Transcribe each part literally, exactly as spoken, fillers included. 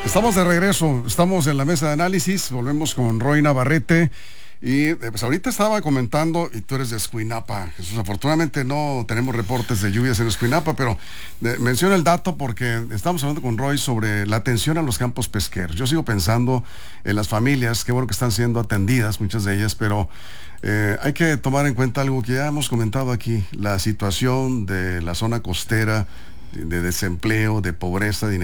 Estamos de regreso, estamos en la mesa de análisis, volvemos con Roy Navarrete y pues ahorita estaba comentando, y tú eres de Escuinapa, Jesús, afortunadamente no tenemos reportes de lluvias en Escuinapa, pero eh, menciono el dato porque estamos hablando con Roy sobre la atención a los campos pesqueros. Yo sigo pensando en las familias, qué bueno que están siendo atendidas, muchas de ellas, pero eh, hay que tomar en cuenta algo que ya hemos comentado aquí, la situación de la zona costera, de desempleo, de pobreza, de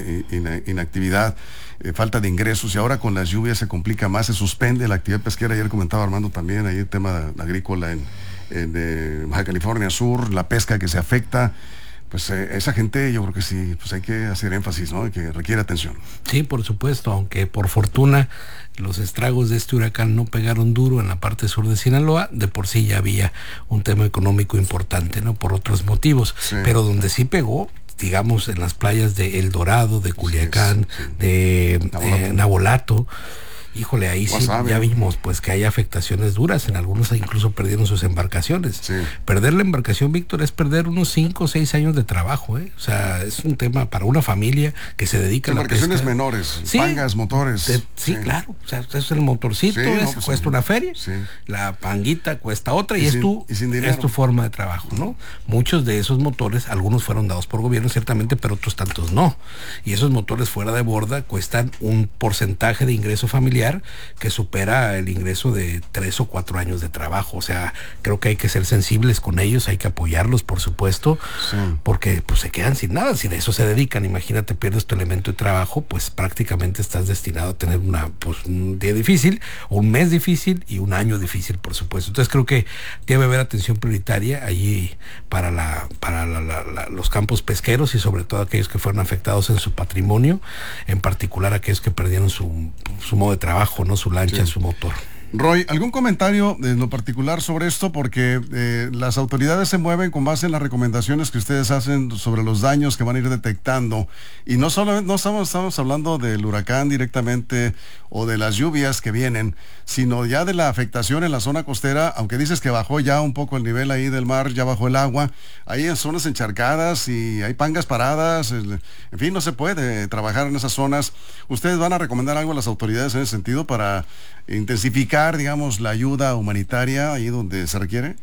inactividad, eh, falta de ingresos, y ahora con las lluvias se complica más, se suspende la actividad pesquera. Ayer comentaba Armando también ahí el tema agrícola en, en de Baja California Sur, la pesca que se afecta. Pues eh, esa gente, yo creo que sí, pues hay que hacer énfasis, ¿no? Que requiere atención. Sí, por supuesto, aunque por fortuna los estragos de este huracán no pegaron duro en la parte sur de Sinaloa, de por sí ya había un tema económico importante, ¿no? Por otros motivos, sí. Pero donde sí pegó, digamos, en las playas de El Dorado, de Culiacán, sí, sí. de Nabolato. Eh, Nabolato. Híjole, ahí sí ya vimos pues que hay afectaciones duras, en algunos incluso perdieron sus embarcaciones. Sí. Perder la embarcación, Víctor, es perder unos cinco o seis años de trabajo, ¿eh? O sea, es un tema para una familia que se dedica a la pesca. Embarcaciones menores, sí, pangas, motores. De, sí, sí, claro, o sea, es el motorcito, sí, es, no, pues, cuesta sí. una feria, sí. La panguita cuesta otra y, y, es, sin, tu, y sin es tu forma de trabajo, ¿no? Muchos de esos motores, algunos fueron dados por gobierno ciertamente, pero otros tantos no. Y esos motores fuera de borda cuestan un porcentaje de ingreso familiar que supera el ingreso de tres o cuatro años de trabajo. O sea, creo que hay que ser sensibles con ellos, hay que apoyarlos, por supuesto, sí. Porque pues se quedan sin nada, si de eso se dedican. Imagínate, pierdes tu elemento de trabajo, pues prácticamente estás destinado a tener una, pues, un día difícil, un mes difícil y un año difícil, por supuesto. Entonces creo que debe haber atención prioritaria allí para la, para la, la, la, los campos pesqueros y sobre todo aquellos que fueron afectados en su patrimonio, en particular aquellos que perdieron su, su modo de trabajo, no su lancha, sí. Su motor. Roy, ¿algún comentario en lo particular sobre esto? Porque eh, las autoridades se mueven con base en las recomendaciones que ustedes hacen sobre los daños que van a ir detectando. Y no solamente no estamos, estamos hablando del huracán directamente o de las lluvias que vienen, sino ya de la afectación en la zona costera, aunque dices que bajó ya un poco el nivel ahí del mar, ya bajó el agua, hay en zonas encharcadas y hay pangas paradas, en fin, no se puede trabajar en esas zonas. ¿Ustedes van a recomendar algo a las autoridades en ese sentido para intensificar, digamos, la ayuda humanitaria ahí donde se requiere?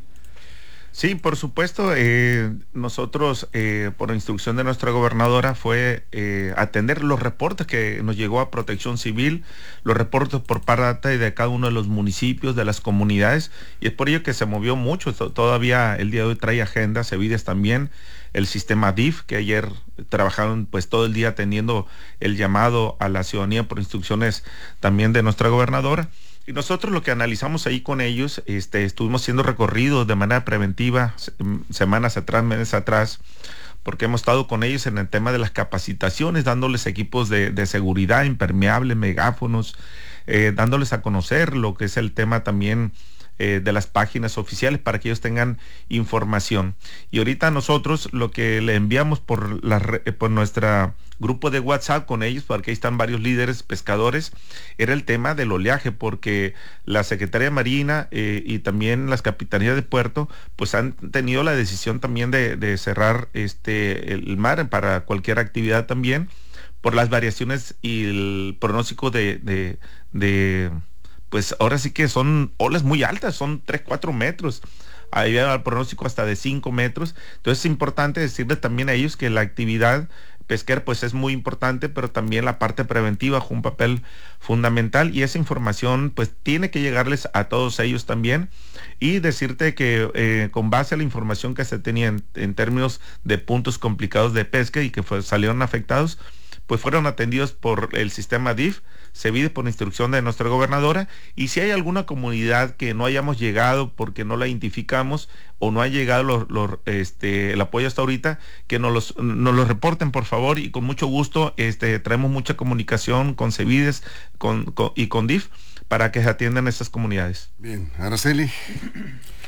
Sí, por supuesto. Eh, nosotros, eh, por instrucción de nuestra gobernadora, fue eh, atender los reportes que nos llegó a Protección Civil, los reportes por parte de cada uno de los municipios, de las comunidades, y es por ello que se movió mucho. Todavía el día de hoy trae agenda, Cevides también, el sistema D I F, que ayer trabajaron pues todo el día atendiendo el llamado a la ciudadanía por instrucciones también de nuestra gobernadora. Y nosotros lo que analizamos ahí con ellos, este, estuvimos haciendo recorridos de manera preventiva, semanas atrás, meses atrás, porque hemos estado con ellos en el tema de las capacitaciones, dándoles equipos de, de seguridad, impermeables, megáfonos, eh, dándoles a conocer lo que es el tema también eh, de las páginas oficiales para que ellos tengan información. Y ahorita nosotros lo que le enviamos por, la, por nuestra grupo de WhatsApp con ellos, porque ahí están varios líderes pescadores, era el tema del oleaje, porque la Secretaría de Marina eh, y también las capitanías de puerto pues han tenido la decisión también de, de cerrar este el mar para cualquier actividad también, por las variaciones y el pronóstico de, de, de pues ahora sí que son olas muy altas, son tres, cuatro metros. Ahí va el pronóstico hasta de cinco metros. Entonces es importante decirles también a ellos que la actividad pesquera pues es muy importante, pero también la parte preventiva juega un papel fundamental, y esa información pues tiene que llegarles a todos ellos también. Y decirte que eh, con base a la información que se tenía en, en términos de puntos complicados de pesca y que fue, salieron afectados, pues fueron atendidos por el sistema D I F, Cevides por instrucción de nuestra gobernadora. Y si hay alguna comunidad que no hayamos llegado porque no la identificamos o no ha llegado los, los, este, el apoyo hasta ahorita, que nos los, nos los reporten por favor, y con mucho gusto este, traemos mucha comunicación con Cevides con, con, y con D I F para que se atiendan esas comunidades. Bien, Araceli.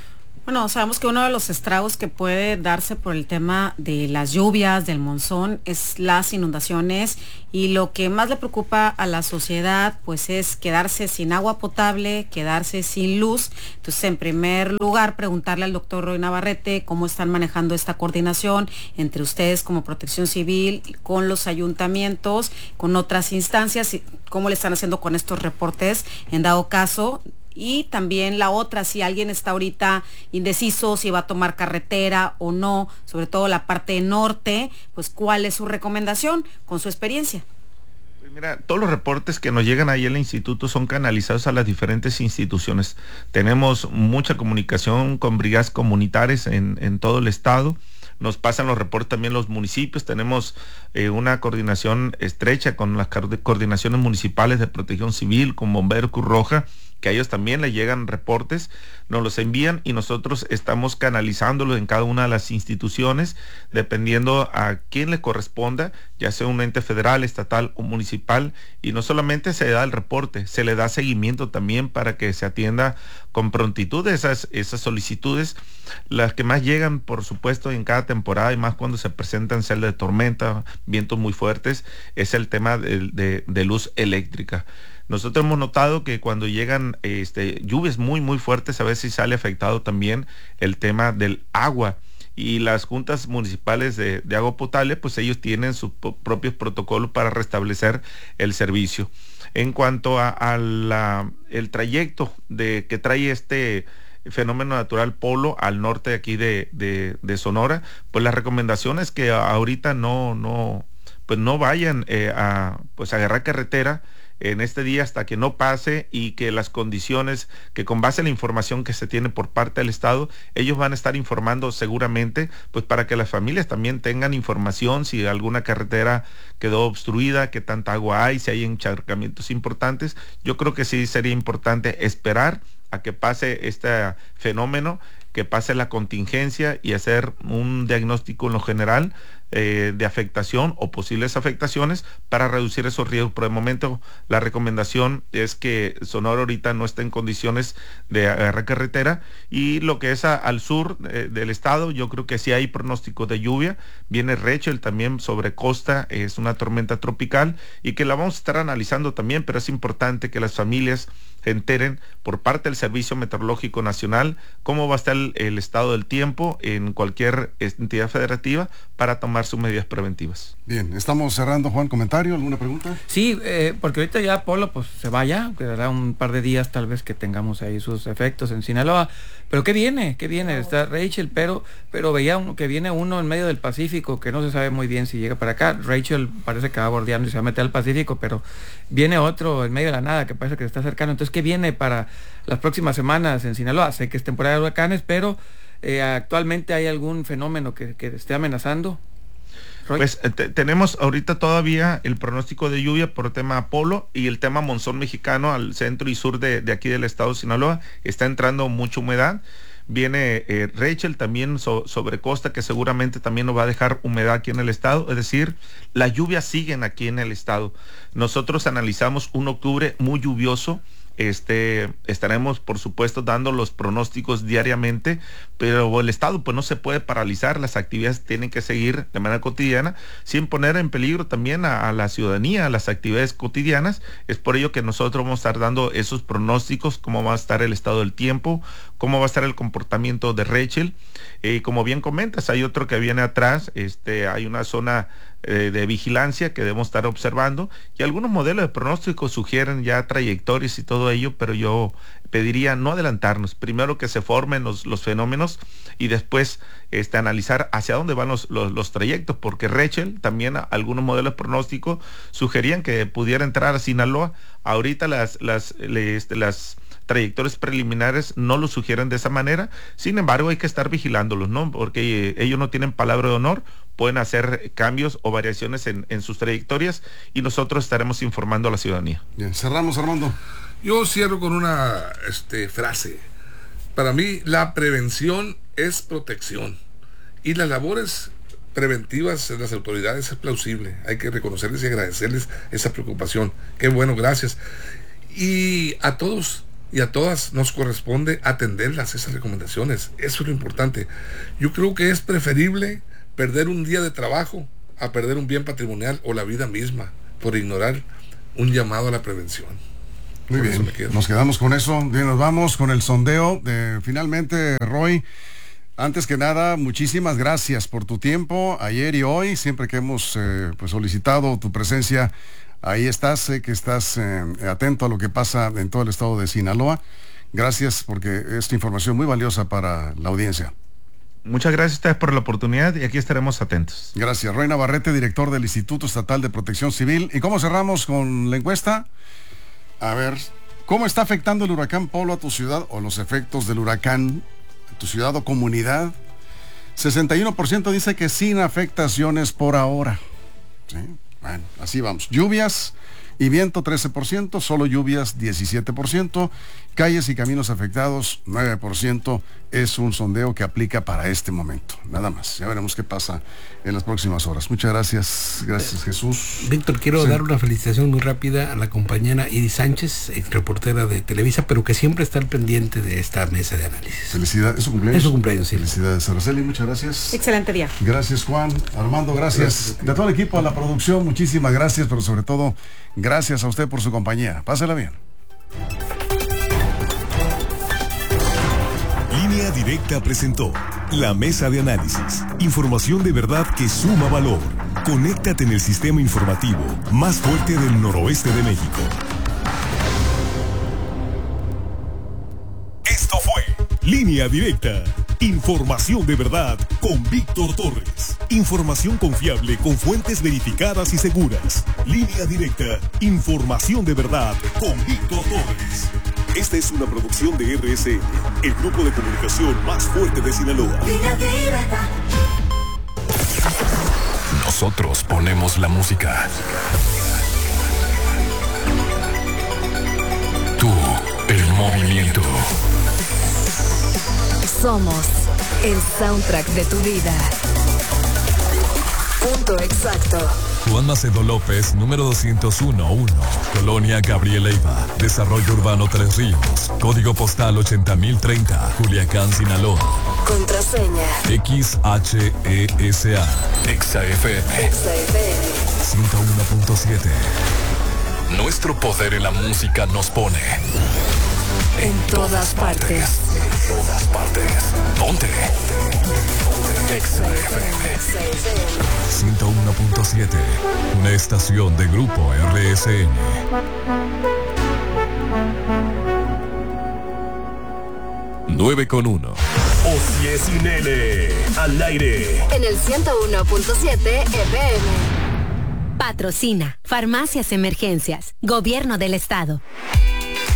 Bueno, sabemos que uno de los estragos que puede darse por el tema de las lluvias, del monzón, es las inundaciones, y lo que más le preocupa a la sociedad pues es quedarse sin agua potable, quedarse sin luz. Entonces, en primer lugar, preguntarle al doctor Roy Navarrete cómo están manejando esta coordinación entre ustedes como Protección Civil, con los ayuntamientos, con otras instancias, y cómo le están haciendo con estos reportes en dado caso. Y también la otra, si alguien está ahorita indeciso si va a tomar carretera o no, sobre todo la parte norte, pues ¿cuál es su recomendación con su experiencia? Pues mira, todos los reportes que nos llegan ahí al instituto son canalizados a las diferentes instituciones. Tenemos mucha comunicación con brigadas comunitarias en, en todo el estado. Nos pasan los reportes también los municipios. Tenemos eh, una coordinación estrecha con las coordinaciones municipales de Protección Civil, con Bomberos, Cruz Roja, que a ellos también les llegan reportes, nos los envían y nosotros estamos canalizándolos en cada una de las instituciones, dependiendo a quién le corresponda, ya sea un ente federal, estatal o municipal, y no solamente se da el reporte, se le da seguimiento también para que se atienda con prontitud esas, esas solicitudes, las que más llegan, por supuesto, en cada temporada, y más cuando se presentan celdas de tormenta, vientos muy fuertes, es el tema de, de, de luz eléctrica. Nosotros hemos notado que cuando llegan este, lluvias muy muy fuertes, a veces sale afectado también el tema del agua, y las juntas municipales de, de agua potable, pues ellos tienen sus propios protocolos para restablecer el servicio. En cuanto a, a la, el trayecto de, que trae este fenómeno natural Polo al norte de aquí de, de, de Sonora, pues la recomendación es que ahorita no, no, pues no vayan eh, a pues a agarrar carretera en este día hasta que no pase, y que las condiciones, que con base en la información que se tiene por parte del Estado, ellos van a estar informando seguramente, pues para que las familias también tengan información si alguna carretera quedó obstruida, qué tanta agua hay, si hay encharcamientos importantes. Yo creo que sí sería importante esperar a que pase este fenómeno, que pase la contingencia, y hacer un diagnóstico en lo general eh, de afectación o posibles afectaciones para reducir esos riesgos. Por el momento, la recomendación es que Sonora ahorita no está en condiciones de agarrar carretera, y lo que es a, al sur eh, del estado, yo creo que sí hay pronóstico de lluvia. Viene Rachel también sobre costa, es una tormenta tropical, y que la vamos a estar analizando también, pero es importante que las familias se enteren por parte del Servicio Meteorológico Nacional cómo va a estar el, el estado del tiempo en cualquier entidad federativa para tomar sus medidas preventivas. Bien, estamos cerrando. Juan, ¿comentario? ¿Alguna pregunta? Sí, eh, porque ahorita ya Polo pues se vaya, quedará un par de días tal vez que tengamos ahí sus efectos en Sinaloa, pero ¿qué viene? ¿Qué viene? Está Rachel, pero pero veía uno, que viene uno en medio del Pacífico, que no se sabe muy bien si llega para acá. Rachel parece que va bordeando y se va a meter al Pacífico, pero viene otro en medio de la nada que parece que está cercano. Entonces, ¿qué viene para las próximas semanas en Sinaloa? Sé que es temporada de huracanes, pero eh, actualmente hay algún fenómeno que, que esté amenazando. Roy. Pues eh, tenemos ahorita todavía el pronóstico de lluvia por tema Polo, y el tema monzón mexicano al centro y sur de, de aquí del estado de Sinaloa. Está entrando mucha humedad. Viene eh, Rachel también so, sobre costa, que seguramente también nos va a dejar humedad aquí en el estado. Es decir, las lluvias siguen aquí en el estado. Nosotros analizamos un octubre muy lluvioso. Este, estaremos por supuesto dando los pronósticos diariamente, pero el estado pues no se puede paralizar, las actividades tienen que seguir de manera cotidiana, sin poner en peligro también a, a la ciudadanía, a las actividades cotidianas. Es por ello que nosotros vamos a estar dando esos pronósticos, cómo va a estar el estado del tiempo, cómo va a estar el comportamiento de Rachel. Eh, como bien comentas, hay otro que viene atrás, este, hay una zona eh, de vigilancia que debemos estar observando, y algunos modelos de pronóstico sugieren ya trayectorias y todo ello, pero yo pediría no adelantarnos, primero que se formen los, los fenómenos, y después este, analizar hacia dónde van los, los, los trayectos, porque Rachel, también algunos modelos de pronóstico sugerían que pudiera entrar a Sinaloa. Ahorita las, las, les, las trayectorias preliminares no lo sugieren de esa manera. Sin embargo, hay que estar vigilándolos, ¿no? Porque eh, ellos no tienen palabra de honor, pueden hacer cambios o variaciones en, en sus trayectorias, y nosotros estaremos informando a la ciudadanía. Bien, cerramos, Armando. Yo cierro con una este, frase. Para mí, la prevención es protección, y las labores preventivas de las autoridades es plausible. Hay que reconocerles y agradecerles esa preocupación. Qué bueno, gracias. Y a todos y a todas nos corresponde atenderlas, esas recomendaciones. Eso es lo importante. Yo creo que es preferible perder un día de trabajo a perder un bien patrimonial o la vida misma por ignorar un llamado a la prevención. Muy por bien, me nos quedamos con eso. Bien, nos vamos con el sondeo. De, finalmente, Roy, antes que nada, muchísimas gracias por tu tiempo ayer y hoy. Siempre que hemos eh, pues solicitado tu presencia, ahí estás. Sé que estás eh, atento a lo que pasa en todo el estado de Sinaloa. Gracias, porque es información muy valiosa para la audiencia. Muchas gracias a ustedes por la oportunidad y aquí estaremos atentos. Gracias. Roy Navarrete, director del Instituto Estatal de Protección Civil. ¿Y cómo cerramos con la encuesta? A ver, ¿cómo está afectando el huracán Polo a tu ciudad o los efectos del huracán a tu ciudad o comunidad? sesenta y uno por ciento dice que sin afectaciones por ahora. ¿Sí? Bueno, así vamos. Lluvias y viento trece por ciento, solo lluvias diecisiete por ciento, calles y caminos afectados nueve por ciento. Es un sondeo que aplica para este momento, nada más. Ya veremos qué pasa en las próximas horas. Muchas gracias, gracias Jesús. Víctor, quiero sí. dar una felicitación muy rápida a la compañera Iris Sánchez, ex reportera de Televisa, pero que siempre está al pendiente de esta mesa de análisis. Felicidades, ¿es su cumpleaños? Es su cumpleaños, sí. Felicidades, Araceli, muchas gracias. Excelente día. Gracias, Juan. Armando, gracias. gracias. De todo el equipo, a la producción, muchísimas gracias, pero sobre todo, gracias a usted por su compañía. Pásela bien. Línea Directa presentó la mesa de análisis. Información de verdad que suma valor. Conéctate en el sistema informativo más fuerte del noroeste de México. Esto fue Línea Directa. Información de verdad con Víctor Torres. Información confiable con fuentes verificadas y seguras. Línea Directa. Información de verdad con Víctor Torres. Esta es una producción de R S N, el grupo de comunicación más fuerte de Sinaloa. Nosotros ponemos la música. Tú, el movimiento. Somos el soundtrack de tu vida. Punto exacto. Juan Macedo López, número doscientos uno uno, Colonia Gabriel Leiva, Desarrollo Urbano Tres Ríos, Código Postal ochenta mil treinta, Culiacán, Sinaloa. Contraseña X H E S A, Exa F M, Exa F M ciento uno punto siete. Nuestro poder en la música nos pone en, en todas partes. En todas partes. Ponte. Exa F M ciento uno punto siete, una estación de Grupo R S N. nueve con uno. Osies y Nene, al aire. En el ciento uno punto siete F M. Patrocina Farmacias Emergencias, Gobierno del Estado.